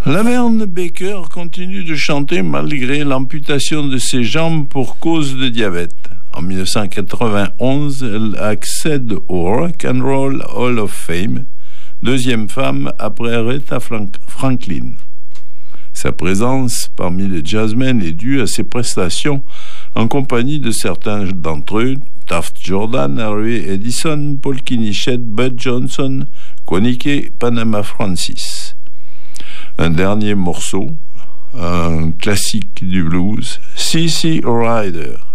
Laverne Baker continue de chanter malgré l'amputation de ses jambes pour cause de diabète. En 1991, elle accède au Rock and Roll Hall of Fame, deuxième femme après Aretha Franklin. Sa présence parmi les jazzmen est due à ses prestations en compagnie de certains d'entre eux, Taft Jordan, Harvey Edison, Paul Kinichet, Bud Johnson, Konike, Panama Francis. Un dernier morceau, un classique du blues, C.C. Rider.